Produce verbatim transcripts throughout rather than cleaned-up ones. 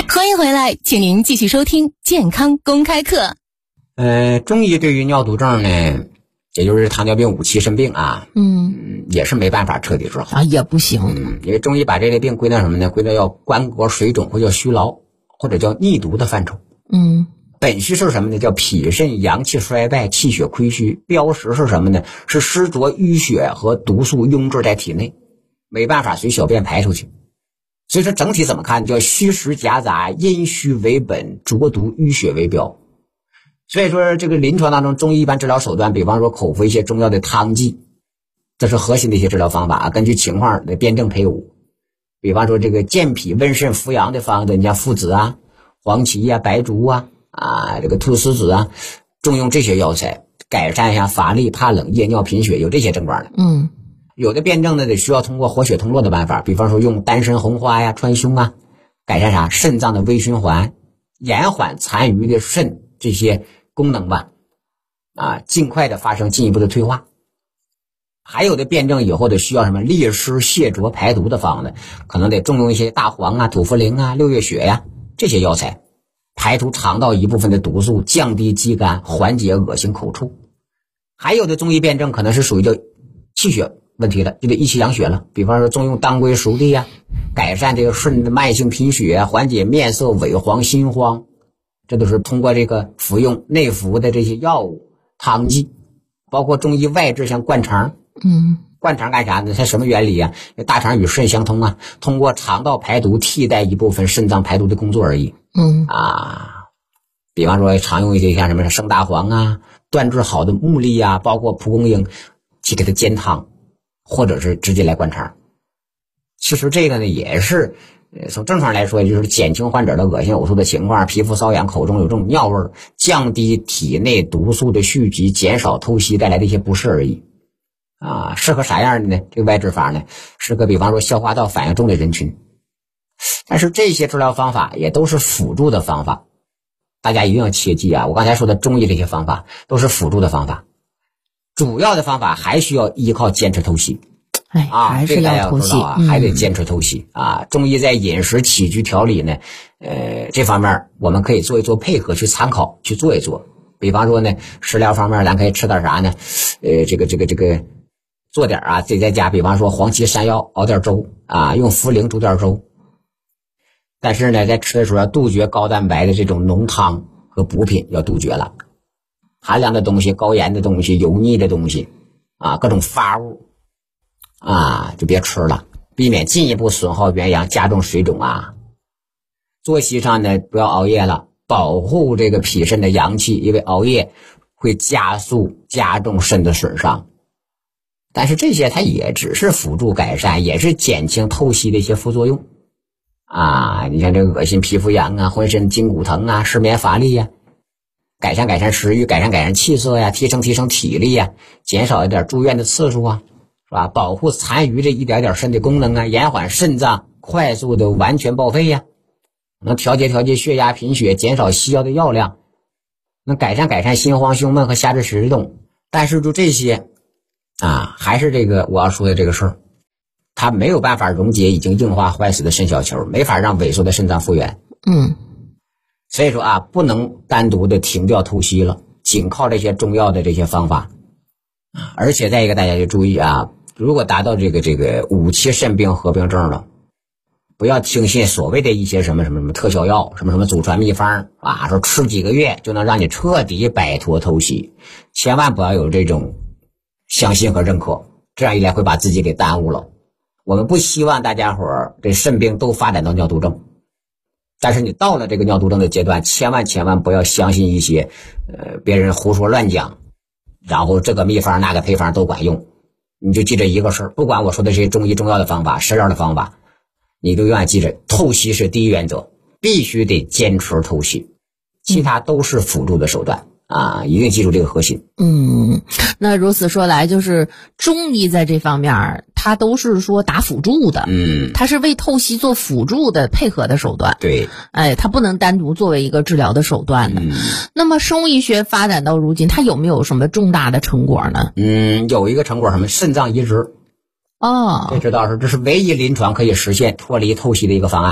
欢迎回来，请您继续收听健康公开课。 呃，中医对于尿毒症呢，也就是糖尿病五期肾病啊，嗯，也是没办法彻底治好啊，也不行。 嗯，因为中医把这类病归到什么呢？归到要关节水肿或叫虚劳或者叫逆毒的范畴。 嗯， 本虚是什么呢？叫脾肾阳气衰败，气血亏虚。标识是什么呢？是湿浊淤血和毒素壅滞在体内，没办法随小便排出去。所以说整体怎么看？叫虚实夹杂，阴虚为本，浊毒淤血为标。所以说这个临床当中，中医一般治疗手段，比方说口服一些中药的汤剂，这是核心的一些治疗方法，根据情况的辩证配伍。比方说这个健脾温肾扶阳的方子，你像附子啊、黄芪啊、白术啊、啊这个菟丝子啊，重用这些药材改善一下乏力、怕冷、夜尿、贫血，有这些症状的。 嗯， 有的辩证呢得需要通过活血通络的办法，比方说用丹参红花呀、川芎啊，改善啥肾脏的微循环，延缓残余的肾这些功能吧，啊，尽快的发生进一步的退化。还有的辩证以后的需要什么利湿泻浊排毒的方子，可能得重用一些大黄啊、土茯苓啊、六月雪呀、这些药材，排除肠道一部分的毒素，降低肌酐，缓解恶心口臭。还有的中医辩证可能是属于叫气血问题了，就得益气养血了，比方说重用当归熟地呀、改善这个肾的慢性贫血，缓解面色萎黄心慌，这都是通过这个服用内服的这些药物汤剂。包括中医外治像灌肠， 嗯， 灌肠干啥呢？它什么原理啊？大肠与肾相通啊，通过肠道排毒替代一部分肾脏排毒的工作而已。 嗯啊，比方说常用一些像什么生大黄啊、断质好的木栗啊，包括蒲公英，去给它煎汤，或者是直接来灌肠。其实这个呢也是呃，从正常来说，就是减轻患者的恶心呕吐的情况，皮肤瘙痒，口中有这种尿味，降低体内毒素的蓄积，减少透析带来的一些不适而已。啊，适合啥样的呢？这个外治法呢，适合比方说消化道反应重的人群。但是这些治疗方法也都是辅助的方法，大家一定要切记啊！我刚才说的中医这些方法都是辅助的方法，主要的方法还需要依靠坚持透析。 哎， 啊， 还是要透析啊， 嗯、 还得坚持透析啊。中医在饮食起居调理呢，呃，这方面我们可以做一做配合，去参考去做一做。比方说呢，食疗方面咱可以吃点啥呢？呃，这个这个这个做点啊，自己在家，比方说黄芪山药熬点粥啊，用茯苓煮点粥。但是呢，在吃的时候要杜绝高蛋白的这种浓汤和补品，要杜绝了寒凉的东西、高盐的东西、油腻的东西啊，各种发物。啊，就别吃了，避免进一步损耗元阳，加重水肿啊。作息上呢，不要熬夜了，保护这个脾肾的阳气，因为熬夜会加速加重肾的损伤。但是这些它也只是辅助改善，也是减轻透析的一些副作用啊。你像这个恶心、皮肤痒啊，浑身筋骨疼啊，失眠乏力呀、啊，改善改善食欲，改善改善气色呀，提升提升体力呀，减少一点住院的次数啊。是吧？保护残余这一点点肾的功能啊，延缓肾脏快速的完全报废呀、啊，能调节调节血压贫血，减少西药的药量，能改善改善心慌胸闷和下肢食动。但是就这些啊，还是这个我要说的这个事儿，它没有办法溶解已经硬化坏死的肾小球，没法让萎缩的肾脏复原。 嗯， 所以说啊，不能单独的停掉透析了，仅靠这些中药的这些方法。而且再一个，大家就注意啊，如果达到这个这个五期肾病合并症了，不要听信所谓的一些什么什么什么特效药，什么什么祖传秘方啊，说吃几个月就能让你彻底摆脱透析，千万不要有这种相信和认可，这样一来会把自己给耽误了。我们不希望大家伙儿这肾病都发展到尿毒症，但是你到了这个尿毒症的阶段，千万千万不要相信一些呃别人胡说乱讲，然后这个秘方那个配方都管用。你就记着一个事儿，不管我说的是中医中药的方法、食疗的方法，你都永远记着，透析是第一原则，必须得坚持透析，其他都是辅助的手段。啊，一定记住这个核心。 嗯，那如此说来，就是中医在这方面它都是说打辅助的， 嗯， 它是为透析做辅助的配合的手段。 对， 哎，它不能单独作为一个治疗的手段的。 嗯， 那么生物医学发展到如今，它有没有什么重大的成果呢？ 嗯，有一个成果，什么肾脏移植。 哦， 这知道是这是唯一临床可以实现脱离透析的一个方案。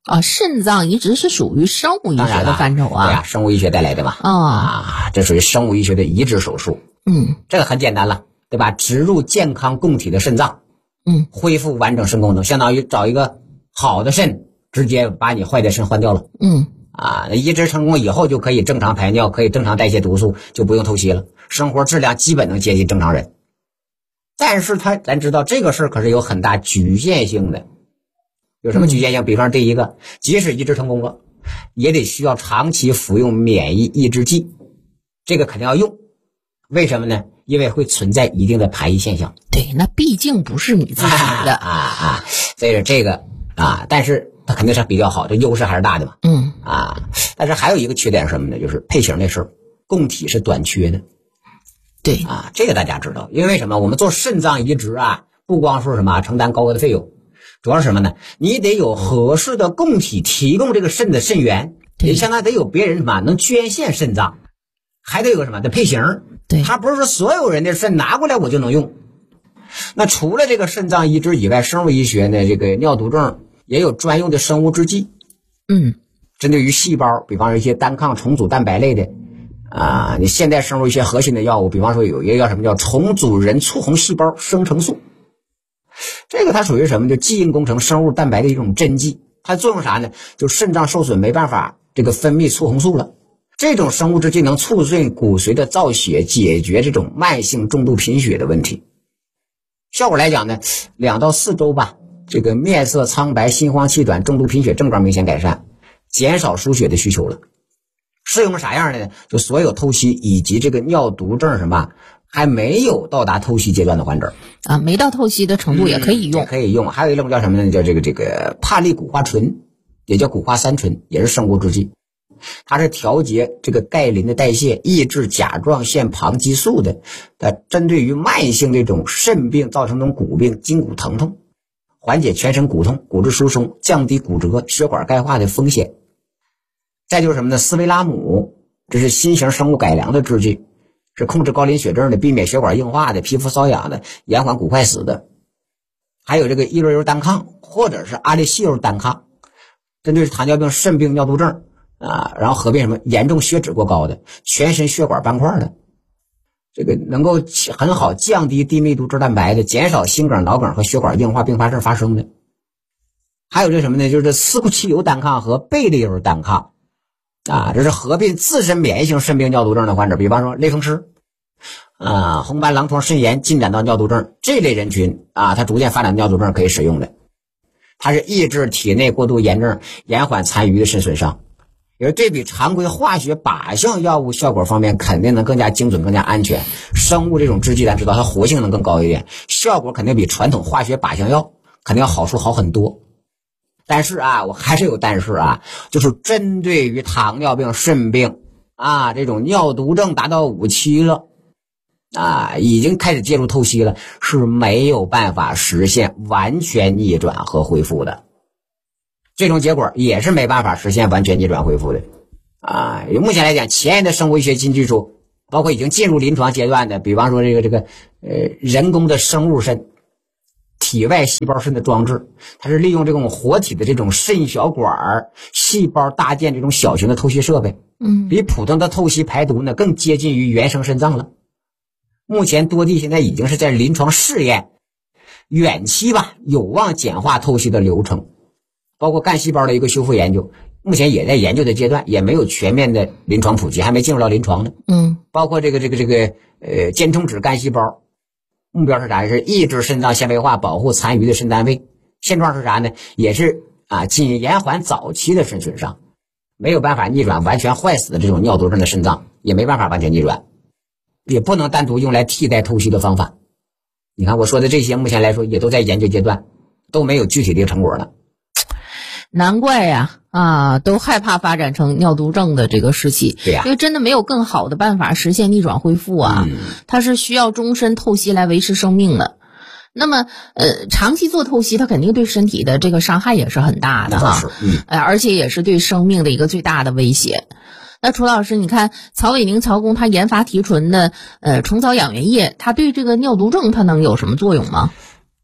啊，肾脏移植是属于生物医学的范畴啊。 对啊，生物医学带来的嘛。 哦、 啊，这属于生物医学的移植手术。 嗯， 这个很简单了，对吧？植入健康供体的肾脏， 嗯， 恢复完整肾功能，相当于找一个好的肾，直接把你坏的肾换掉了。 嗯， 啊，那移植成功以后就可以正常排尿，可以正常代谢毒素，就不用透析了，生活质量基本能接近正常人。但是他咱知道这个事儿可是有很大局限性的。有什么局限性？比方第一个，即使移植成功了，也得需要长期服用免疫抑制剂，这个肯定要用。为什么呢？因为会存在一定的排异现象。 对，那毕竟不是你自己的啊啊，所以这个啊，但是它肯定是比较好，这优势还是大的嘛。 嗯啊，但是还有一个缺点是什么呢？就是配型那事儿，供体是短缺的。 对啊，这个大家知道，因为什么？我们做肾脏移植啊，不光说什么承担高额的费用。主要是什么呢？你得有合适的供体提供这个肾的肾源，也相当于得有别人什么能捐献肾脏，还得有个什么得配型。 对， 它不是说所有人的肾拿过来我就能用。那除了这个肾脏移植以外，生物医学呢，这个尿毒症也有专用的生物制剂。 嗯， 针对于细胞，比方说一些单抗重组蛋白类的啊，你现代生物一些核心的药物，比方说有一个叫什么叫重组人促红细胞生成素。这个它属于什么？就基因工程生物蛋白的一种针剂，它作用啥呢？就肾脏受损没办法这个分泌促红素了，这种生物制剂能促进骨髓的造血，解决这种慢性重度贫血的问题。效果来讲呢，两到四周吧，这个面色苍白、心慌气短、重度贫血症状明显改善，减少输血的需求了。适用啥样的呢？就所有透析以及这个尿毒症什么还没有到达透析阶段的患者啊，没到透析的程度也可以用， 嗯、可以用。还有一种叫什么呢？叫这个这个帕利谷化醇，也叫谷化三醇，也是生物制剂。它是调节这个钙磷的代谢，抑制甲状腺旁激素的。它针对于慢性这种肾病造成这种骨病、筋骨疼痛，缓解全身骨痛、骨质疏松，降低骨折、血管钙化的风险。再就是什么呢？斯维拉姆，这是新型生物改良的制剂。是控制高磷血症的，避免血管硬化的，皮肤瘙痒的，延缓骨坏死的。还有这个伊洛尤单抗或者是阿利西尤单抗，针对糖尿病、肾病、尿毒症啊，然后合并什么严重血脂过高的，全身血管斑块的，这个能够很好降低低密度脂蛋白的，减少心梗、脑梗和血管硬化并发症发生的。还有这什么呢？就是斯库奇尤单抗和贝利尤单抗。啊，这是合并自身免疫性肾病、尿毒症的患者，比方说类风湿啊、红斑狼疮肾炎进展到尿毒症这类人群啊，他逐渐发展尿毒症可以使用的。它是抑制体内过度炎症，延缓残余的肾损伤。因为对比常规化学靶向药物，效果方面肯定能更加精准、更加安全。生物这种制剂咱知道它活性能更高一点，效果肯定比传统化学靶向药肯定要好处好很多。但是啊，我还是有但是啊，就是针对于糖尿病、肾病啊这种尿毒症达到五期了啊，已经开始介入透析了，是没有办法实现完全逆转和恢复的。这种结果也是没办法实现完全逆转恢复的啊。目前来讲，前沿的生物医学新技术，包括已经进入临床阶段的，比方说这个这个呃人工的生物肾。体外细胞肾的装置，它是利用这种活体的这种肾小管细胞搭建这种小型的透析设备， 嗯， 比普通的透析排毒呢更接近于原生肾脏了。目前多地现在已经是在临床试验，远期吧有望简化透析的流程，包括干细胞的一个修复研究，目前也在研究的阶段，也没有全面的临床普及，还没进入到临床呢。 嗯， 包括这个这个这个呃间充质干细胞。目标是啥？是抑制肾脏纤维化，保护残余的肾单位。现状是啥呢？也是啊，仅延缓早期的肾损伤，没有办法逆转完全坏死的这种尿毒症的肾脏，也没办法完全逆转，也不能单独用来替代透析的方法。你看我说的这些，目前来说也都在研究阶段，都没有具体的成果呢。 难怪呀，啊，都害怕发展成尿毒症的这个时期。 对呀， 因为真的没有更好的办法实现逆转恢复啊， 嗯、 它是需要终身透析来维持生命的。那么，呃，长期做透析，它肯定对身体的这个伤害也是很大的哈， 嗯， 呃，而且也是对生命的一个最大的威胁。那楚老师，你看曹伟宁曹工他研发提纯的呃虫藻养元液，它对这个尿毒症它能有什么作用吗？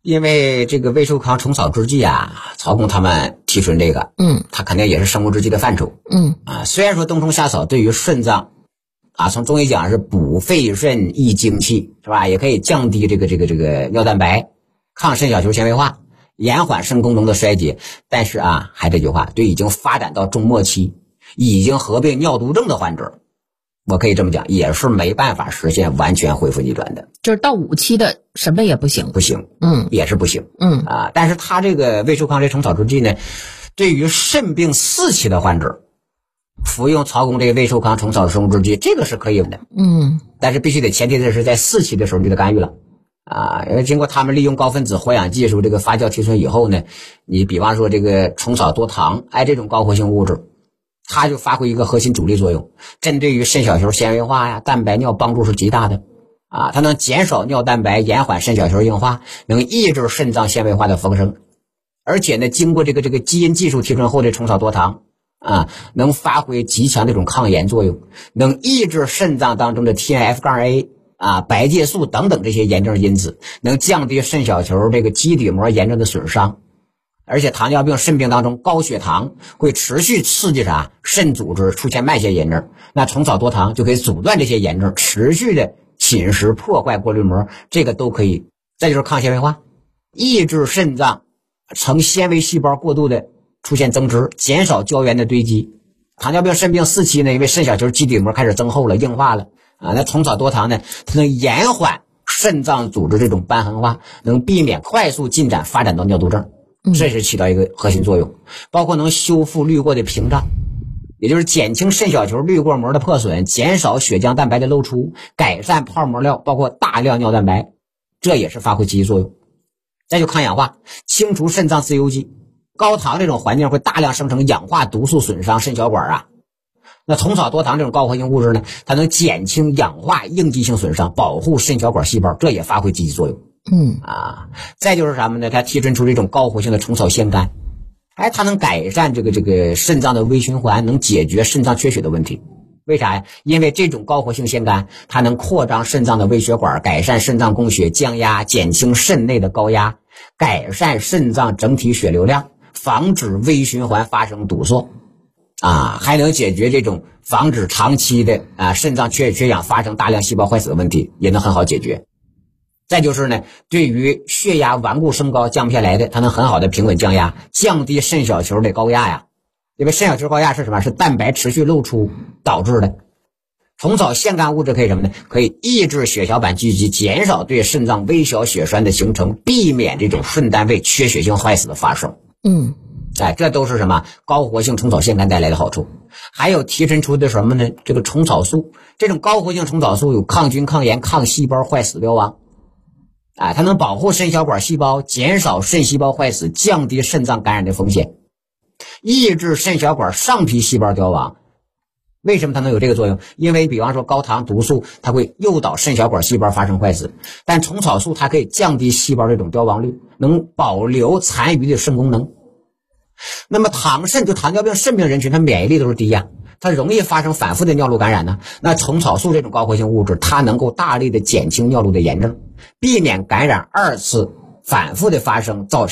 因为这个魏寿康虫草制剂啊，曹公他们提出这个， 嗯， 它肯定也是生物制剂的范畴， 嗯啊，虽然说冬虫夏草对于肾脏啊，从中医讲是补肺肾益精气，是吧？也可以降低这个这个这个尿蛋白，抗肾小球纤维化，延缓肾功能的衰竭。但是啊，还这句话，对已经发展到中末期，已经合并尿毒症的患者，我可以这么讲，也是没办法实现完全恢复逆转的。 就是到五期的什么也不行， 不行， 嗯， 也是不行， 嗯啊。但是他这个魏寿康这虫草制剂呢，对于肾病四期的患者，服用曹公这个魏寿康虫草生物制剂，这个是可以的， 嗯， 但是必须得前提的是在四期的时候你就得干预了啊，因为经过他们利用高分子活氧技术这个发酵提纯以后呢，你比方说这个虫草多糖，哎，这种高活性物质，它就发挥一个核心主力作用，针对于肾小球纤维化呀、蛋白尿帮助是极大的啊，它能减少尿蛋白，延缓肾小球硬化，能抑制肾脏纤维化的丰生，而且呢，经过这个这个基因技术提纯后的虫草多糖啊，能发挥极强的这种抗炎作用，能抑制肾脏当中的 T N F 杠 A 啊、白介素等等这些炎症因子，能降低肾小球这个基底膜炎症的损伤。而且糖尿病、肾病当中高血糖会持续刺激啥肾组织出现慢性炎症，那虫草多糖就可以阻断这些炎症持续的侵蚀破坏过滤膜，这个都可以。再就是抗纤维化，抑制肾脏呈纤维细胞过度的出现增殖，减少胶原的堆积。糖尿病、肾病四期呢，因为肾小球基底膜开始增厚了、硬化了啊，那虫草多糖呢，它能延缓肾脏组织这种瘢痕化，能避免快速进展发展到尿毒症，这是起到一个核心作用。包括能修复滤过的屏障，也就是减轻肾小球滤过膜的破损，减少血浆蛋白的漏出，改善泡沫料，包括大量尿蛋白，这也是发挥积极作用。再就抗氧化，清除肾脏自由基。高糖这种环境会大量生成氧化毒素，损伤肾小管啊。那虫草多糖这种高活性物质呢，它能减轻氧化应激性损伤，保护肾小管细胞，这也发挥积极作用。 嗯啊，再就是什么呢？它提纯出这种高活性的虫草腺苷，哎，它能改善这个这个肾脏的微循环，能解决肾脏缺血的问题。为啥呀？因为这种高活性腺苷，它能扩张肾脏的微血管，改善肾脏供血，降压，减轻肾内的高压，改善肾脏整体血流量，防止微循环发生堵塞。啊，还能解决这种防止长期的啊肾脏缺缺氧发生大量细胞坏死的问题，也能很好解决。再就是呢，对于血压顽固升高降不下来的，它能很好的平稳降压，降低肾小球的高压呀。因为肾小球高压是什么？是蛋白持续漏出导致的。虫草腺苷物质可以什么呢？可以抑制血小板聚集，减少对肾脏微小血栓的形成，避免这种肾单位缺血性坏死的发生。 嗯， 哎，这都是什么高活性虫草腺苷带来的好处。还有提纯出的什么呢？这个虫草素，这种高活性虫草素有抗菌、抗炎、抗细胞坏死标王。哎，它能保护肾小管细胞，减少肾细胞坏死，降低肾脏感染的风险，抑制肾小管上皮细胞凋亡。为什么它能有这个作用？因为比方说高糖毒素它会诱导肾小管细胞发生坏死，但虫草素它可以降低细胞这种凋亡率，能保留残余的肾功能。那么糖肾就糖尿病肾病人群，它免疫力都是低呀，它容易发生反复的尿路感染呢。那虫草素这种高活性物质，它能够大力的减轻尿路的炎症，避免感染二次反复的发生，造成